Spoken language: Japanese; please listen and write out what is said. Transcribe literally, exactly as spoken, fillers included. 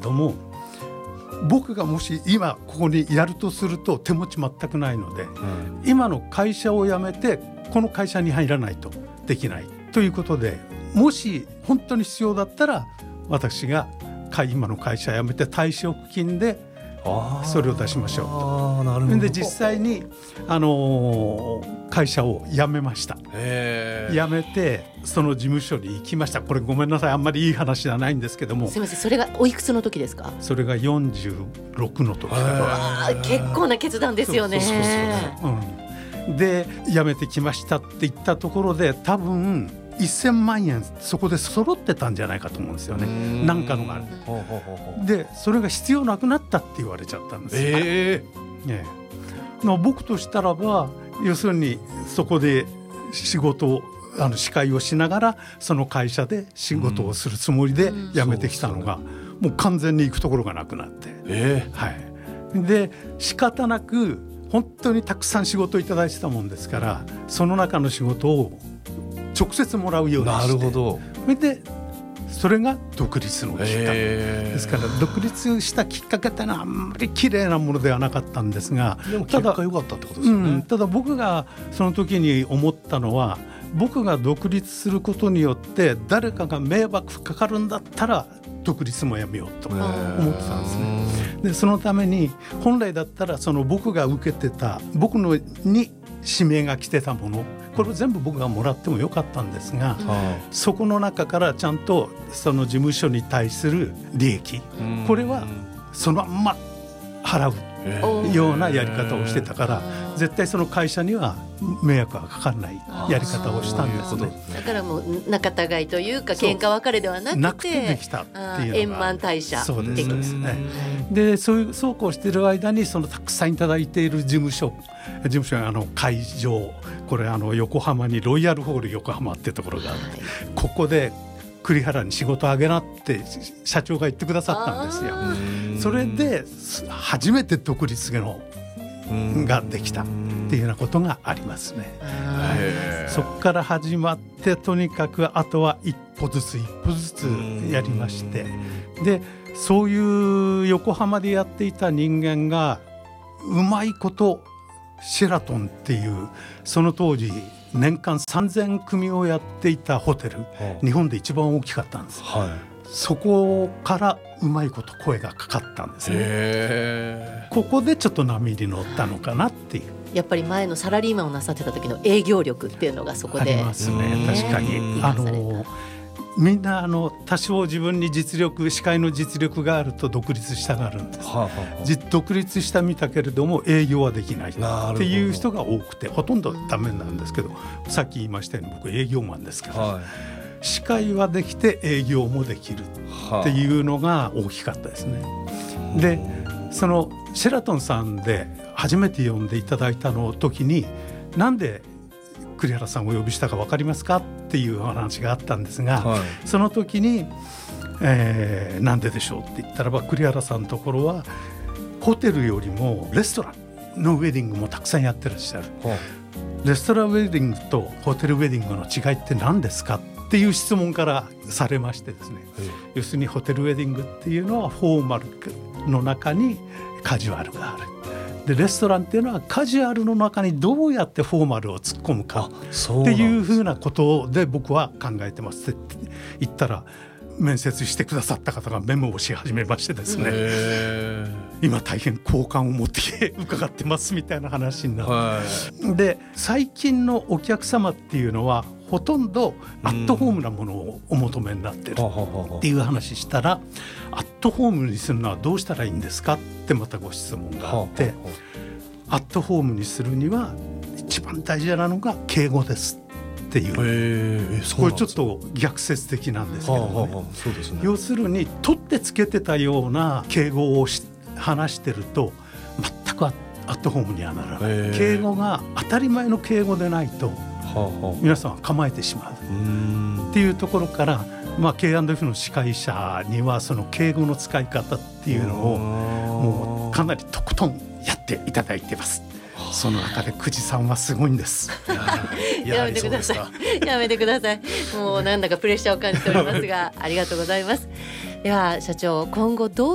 ども、僕がもし今ここにやるとすると手持ち全くないので、うん、今の会社を辞めてこの会社に入らないとできないということで、もし本当に必要だったら私が今の会社辞めて退職金でそれを出しましょうと。なるほど。で実際に、あのー、会社を辞めました。へ辞めてその事務所に行きました。これごめんなさい、あんまりいい話じゃないんですけども。 すみません、それがおいくつの時ですか？ それがよんじゅうろくの時から。 結構な決断ですよね。そうそうそうそう、うん、で辞めてきましたって言ったところで、多分せんまんえんそこで揃ってたんじゃないかと思うんですよね。なんかのがあるで、それが必要なくなったって言われちゃったんですよ、えーね、の僕としたらば、要するにそこで仕事をあの司会をしながらその会社で仕事をするつもりで辞めてきたのが、もう完全に行くところがなくなって、えーはい、で仕方なく本当にたくさん仕事をいただいてたもんですから、その中の仕事を直接もらうようにして、なるほど。それでそれが独立のきっかけですから、独立したきっかけってのはあんまり綺麗なものではなかったんですが、 でも結果良かったってことですよね、 うん、ただ僕がその時に思ったのは、僕が独立することによって誰かが迷惑かかるんだったら独立もやめようと思ってたんですね。でそのために本来だったらその僕が受けてた、僕のに指名が来てたもの、これを全部僕がもらってもよかったんですが、うん、そこの中からちゃんとその事務所に対する利益、これはそのまんま払うようなやり方をしてたから、絶対その会社には迷惑がかからないやり方をしたんですね。 だからもう仲違いというか喧嘩別れではなくて、 なくてできたっていうのが円満退社。 そうです、そうですね。でそういうそうこうしている間に、そのたくさんいただいている事務所事務所のあの会場、これあの横浜にロイヤルホール横浜ってところがあって、はい、ここで栗原に仕事あげなって社長が言ってくださったんですよ。それで初めて独立のができたっていうようなことがありますね。そこから始まって、とにかくあとは一歩ずつ一歩ずつやりまして、でそういう横浜でやっていた人間がうまいことシェラトンっていうその当時年間さんぜんくみをやっていたホテル、はあ、日本で一番大きかったんです、はい、そこからうまいこと声がかかったんですね。へー。ここでちょっと波に乗ったのかなっていう、 やっぱり前のサラリーマンをなさってた時の営業力っていうのがそこでありますね。確かにあのみんなあの多少自分に実力、司会の実力があると独立したがるんです、はあはあ、独立したみたけれども営業はできないっていう人が多くて、ほとんどダメなんですけど、さっき言いましたように僕営業マンですから、はい、司会はできて営業もできるっていうのが大きかったですね、はあ、でそのシェラトンさんで初めて呼んでいただいたの時に、なんで栗原さんをお呼びしたか分かりますかっていう話があったんですが、はい、その時に、えー、なんででしょうって言ったらば、栗原さんのところはホテルよりもレストランのウェディングもたくさんやってらっしゃる、はい、レストランウェディングとホテルウェディングの違いって何ですかっていう質問からされましてですね、はい、要するにホテルウェディングっていうのはフォーマルの中にカジュアルがある、でレストランっていうのはカジュアルの中にどうやってフォーマルを突っ込むかっていうふうなことで僕は考えてますって言ったら、面接してくださった方がメモをし始めましてですね、今大変好感を持って伺ってますみたいな話になって、はい、で最近のお客様っていうのはほとんどアットホームなものをお求めになってるっていう話したら、アットホームにするのはどうしたらいいんですかってまたご質問があって、アットホームにするには一番大事なのが敬語ですっていう、えー、これちょっと逆説的なんですけどもね、はあはあ、そうですね、要するに取ってつけてたような敬語をし話してると全くアットホームにはならない、えー、敬語が当たり前の敬語でないと、はあはあ、皆さんは構えてしまうっていうところから、まあ、ケーアンドエフ の司会者にはその敬語の使い方っていうのをもうかなりとことんやっていただいてます。その中で久慈さんはすごいんです。 やめてくださいやめてください。もうなんだかプレッシャーを感じておりますがありがとうございます。では社長、今後どう